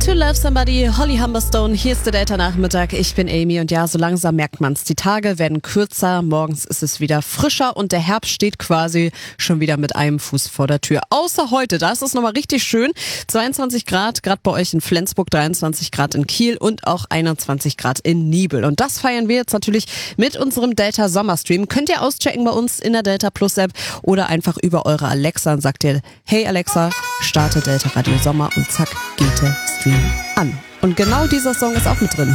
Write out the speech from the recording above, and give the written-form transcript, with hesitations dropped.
To Love Somebody, Holly Humberstone, hier ist der Delta-Nachmittag, ich bin Amy und ja, so langsam merkt man's, die Tage werden kürzer, morgens ist es wieder frischer und der Herbst steht quasi schon wieder mit einem Fuß vor der Tür. Außer heute, da ist es nochmal richtig schön, 22 Grad, gerade bei euch in Flensburg, 23 Grad in Kiel und auch 21 Grad in Nibel. Und das feiern wir jetzt natürlich mit unserem Delta Sommerstream. Könnt ihr auschecken bei uns in der Delta Plus App oder einfach über eure Alexa und sagt ihr, hey Alexa, starte Delta Radio Sommer und zack, geht der Stream an. Und genau dieser Song ist auch mit drin.